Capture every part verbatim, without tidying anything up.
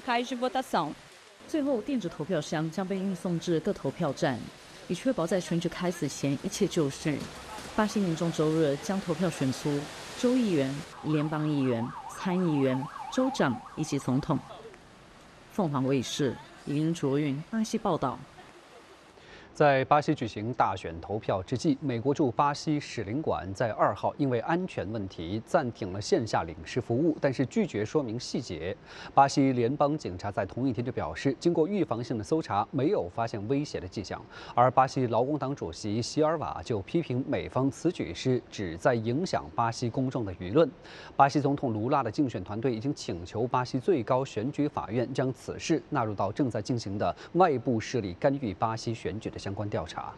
locais de votação。 最后，电子投票箱将被运送至各投票站，以确保在选举开始前一切就绪。巴西民众周日将投票选出州议员、联邦议员、参议员、州长以及总统。凤凰卫视林卓云巴西报道。 在巴西举行大选投票之际，美国驻巴西使领馆在二号因为安全问题暂停了线下领事服务，但是拒绝说明细节。巴西联邦警察在同一天就表示，经过预防性的搜查，没有发现威胁的迹象。而巴西劳工党主席席尔瓦就批评美方此举是旨在影响巴西公众的舆论。巴西总统卢拉的竞选团队已经请求巴西最高选举法院将此事纳入到正在进行的外部势力干预巴西选举的相关调查。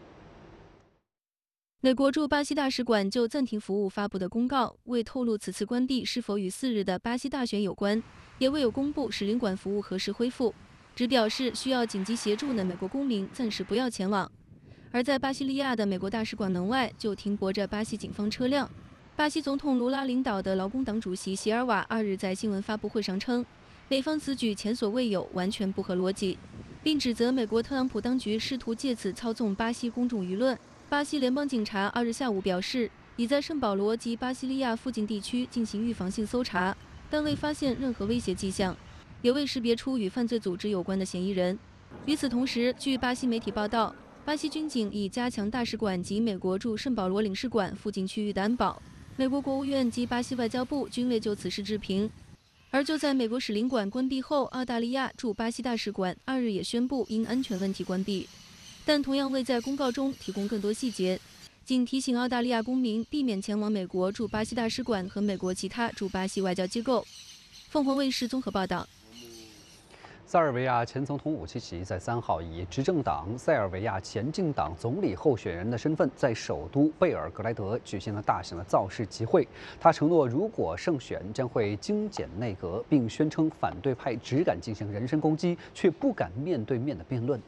美国驻巴西大使馆就暂停服务发布的公告，未透露此次关闭是否与四日的巴西大选有关，也未有公布使领馆服务何时恢复，只表示需要紧急协助的美国公民暂时不要前往。而在巴西利亚的美国大使馆门外就停泊着巴西警方车辆。巴西总统卢拉领导的劳工党主席席尔瓦二日在新闻发布会上称，美方此举前所未有，完全不合逻辑，并指责美国特朗普当局试图借此操纵巴西公众舆论。巴西联邦警察二日下午表示，已在圣保罗及巴西利亚附近地区进行预防性搜查，但未发现任何威胁迹象，也未识别出与犯罪组织有关的嫌疑人。与此同时，据巴西媒体报道，巴西军警已加强大使馆及美国驻圣保罗领事馆附近区域的安保。美国国务院及巴西外交部均未就此事置评。而就在美国使领馆关闭后，澳大利亚驻巴西大使馆二日也宣布因安全问题关闭，但同样未在公告中提供更多细节，仅提醒澳大利亚公民避免前往美国驻巴西大使馆和美国其他驻巴西外交机构。凤凰卫视综合报道。 塞尔维亚前总统武契奇在三号以执政党塞尔维亚前进党总理候选人的身份，在首都贝尔格莱德举行了大型的造势集会。他承诺，如果胜选，将会精简内阁，并宣称反对派只敢进行人身攻击，却不敢面对面的辩论。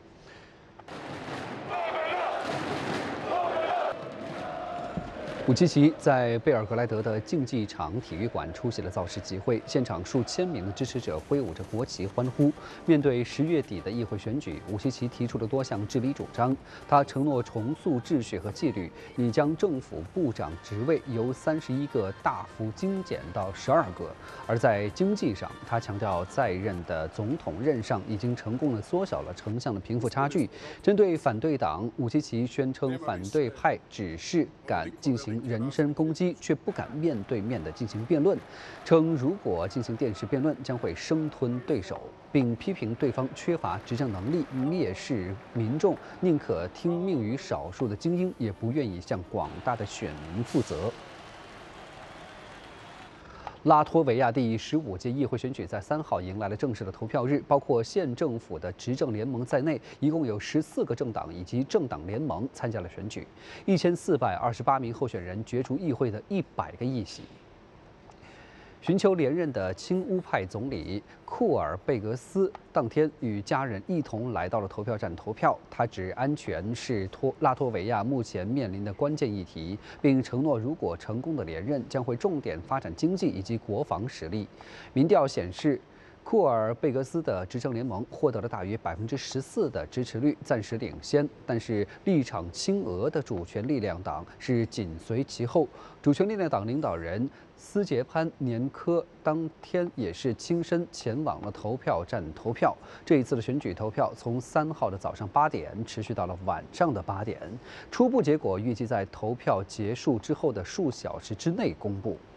武契奇在贝尔格莱德的竞技场体育馆出席了造势集会，现场数千名的支持者挥舞着国旗欢呼。面对十月底的议会选举，武契奇提出了多项治理主张。他承诺重塑秩序和纪律，已将政府部长职位由三十一个大幅精简到十二个。而在经济上，他强调在任的总统任上已经成功地缩小了城乡的贫富差距。针对反对党，武契奇宣称反对派只是敢进行人身攻击，却不敢面对面地进行辩论，称如果进行电视辩论将会生吞对手，并批评对方缺乏执政能力，蔑视民众，宁可听命于少数的精英，也不愿意向广大的选民负责。拉脱维亚第十五届议会选举在三号迎来了正式的投票日，包括县政府的执政联盟在内，一共有十四个政党以及政党联盟参加了选举，一千四百二十八名候选人角逐议会的一百个议席。寻求连任的亲乌派总理库尔贝格斯当天与家人一同来到了投票站投票。他指安全是托拉脱维亚目前面临的关键议题，并承诺如果成功的连任，将会重点发展经济以及国防实力。民调显示，库尔贝格斯的执政联盟获得了大约百分之十四的支持率，暂时领先。但是立场亲俄的主权力量党是紧随其后。主权力量党领导人斯捷潘年科当天也是亲身前往了投票站投票。这一次的选举投票从三号的早上八点持续到了晚上的八点，初步结果预计在投票结束之后的数小时之内公布。